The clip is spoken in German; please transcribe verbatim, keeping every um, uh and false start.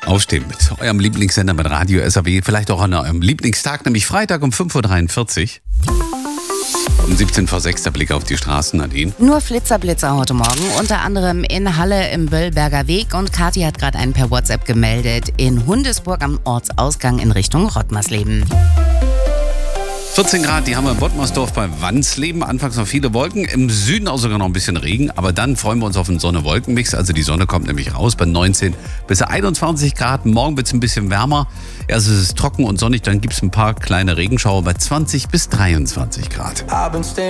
Aufstehen mit eurem Lieblingssender mit Radio S A W. Vielleicht auch an eurem Lieblingstag, nämlich Freitag um fünf Uhr dreiundvierzig. Um siebzehn vor sechs der Blick auf die Straßen, Nadine. Nur Flitzerblitzer heute Morgen, unter anderem in Halle im Böllberger Weg. Und Kathi hat gerade einen per WhatsApp gemeldet in Hundesburg am Ortsausgang in Richtung Rottmarsleben. vierzehn Grad, die haben wir in Bottmersdorf bei Wansleben. Anfangs noch viele Wolken, im Süden auch sogar noch ein bisschen Regen. Aber dann freuen wir uns auf einen Sonne-Wolken-Mix. Also die Sonne kommt nämlich raus bei neunzehn bis einundzwanzig Grad. Morgen wird es ein bisschen wärmer. Erst ist es trocken und sonnig, dann gibt es ein paar kleine Regenschauer bei zwanzig bis dreiundzwanzig Grad.